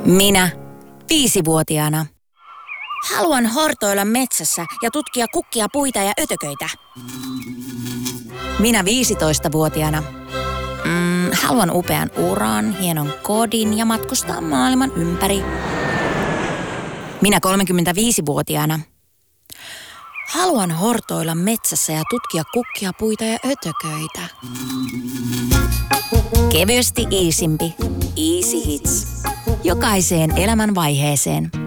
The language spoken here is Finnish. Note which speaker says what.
Speaker 1: Minä, 5-vuotiaana. Haluan hortoilla metsässä ja tutkia kukkia, puita ja ötököitä. Minä 15-vuotiaana. Haluan upean uran, hienon kodin ja matkustaa maailman ympäri. Minä 35-vuotiaana. Haluan hortoilla metsässä ja tutkia kukkia, puita ja ötököitä. Kevyesti iisimpi. Easy Hits. Jokaiseen elämän vaiheeseen.